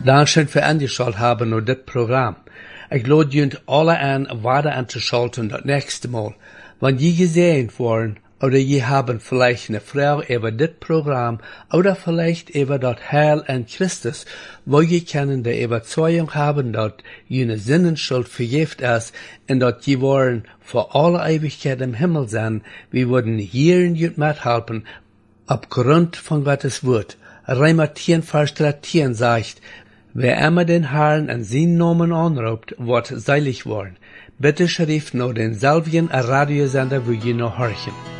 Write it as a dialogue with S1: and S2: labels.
S1: Dankeschön für angeschaut haben und das Programm. Ich lade junt alle an, weiter anzuschalten das nächste Mal. Wenn je gesehen worden, oder je haben vielleicht eine Frage über das Programm, oder vielleicht über das Heil an Christus, wo je können die Überzeugung haben, dass jene Sinnenschuld vergift ist, und dass je wollen für alle Ewigkeit im Himmel sein, wir würden hier in jut mithelfen, aufgrund von Gottes Wort. Römer 10, Vers 13 sagt, wer immer den Herrn an seinen Namen anruft, wird seilig worden. Bitte schrift nur denselben Radiosender, wo je noch horchen.